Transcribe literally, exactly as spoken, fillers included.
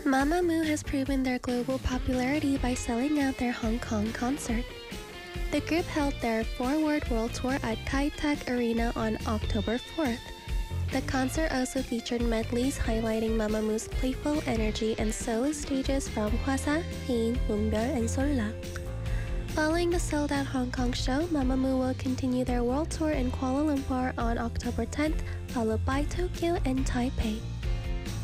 Mamamoo has proven their global popularity by selling out their Hong Kong concert. The group held their Forward World Tour at Kai Tak Arena on October fourth. The concert also featured medleys highlighting Mamamoo's playful energy and solo stages from Hwasa, Hein, Moonbyul, and Solla. Following the sold-out Hong Kong show, Mamamoo will continue their world tour in Kuala Lumpur on October tenth, followed by Tokyo and Taipei.